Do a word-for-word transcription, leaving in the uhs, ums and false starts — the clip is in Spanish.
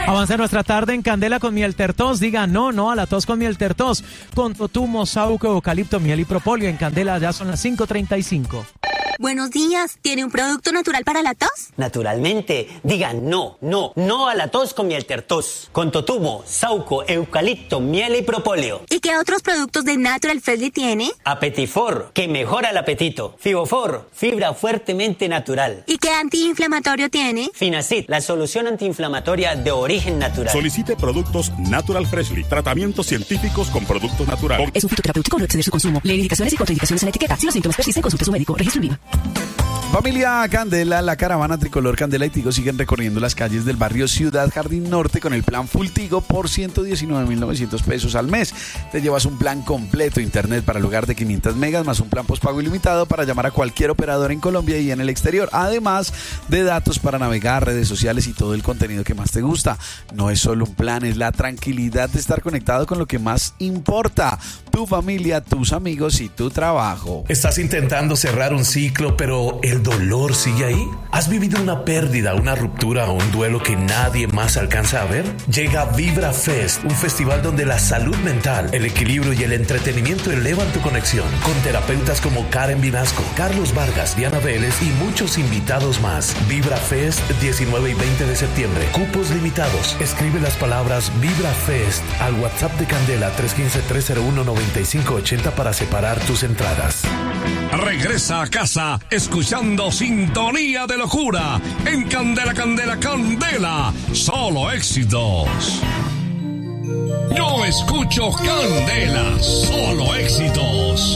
Avanza nuestra tarde en Candela con miel tertos. Diga no, no a la tos con miel tertos. Con totumo, sauco, eucalipto, miel y propóleo. En Candela ya son las cinco treinta y cinco. Buenos días. ¿Tiene un producto natural para la tos? Naturalmente. Diga no, no, no a la tos con miel tertos. Con totumo, sauco, eucalipto, miel y propóleo. ¿Y qué otros productos de Natural Freshly tiene? Apetifor, que mejora el apetito. Fibofor, fibra fuertemente natural. ¿Y qué antiinflamatorio tiene? Finacid, la solución antiinflamatoria de origen natural. Solicite productos Natural Freshly. Tratamientos científicos con productos naturales. Es un fitoterapéutico, no exceder su consumo. Lee indicaciones y contraindicaciones en la etiqueta. Si los síntomas persisten, consulte a su médico. Registro en viva. Familia Candela, la caravana tricolor Candela y Tigo siguen recorriendo las calles del barrio Ciudad Jardín Norte con el plan Full Tigo por ciento diecinueve mil novecientos pesos al mes. Te llevas un plan completo, internet para el hogar de quinientas megas más un plan postpago ilimitado para llamar a cualquier operador en Colombia y en el exterior, además de datos para navegar, redes sociales y todo el contenido que más te gusta. No es solo un plan, es la tranquilidad de estar conectado con lo que más importa: tu familia, tus amigos y tu trabajo. ¿Estás intentando cerrar un ciclo, pero el dolor sigue ahí? ¿Has vivido una pérdida, una ruptura o un duelo que nadie más alcanza a ver? Llega Vibra Fest, un festival donde la salud mental, el equilibrio y el entretenimiento elevan tu conexión, con terapeutas como Karen Vinasco, Carlos Vargas, Diana Vélez y muchos invitados más. Vibra Fest, diecinueve y veinte de septiembre. Cupos limitados. Escribe las palabras Vibra Fest al WhatsApp de Candela tres uno cinco, tres cero uno, nueve cinco ocho cero para separar tus entradas. Regresa a casa escuchando Sintonía de Locura en Candela, Candela, Candela. Solo éxitos. Yo escucho Candela, solo éxitos.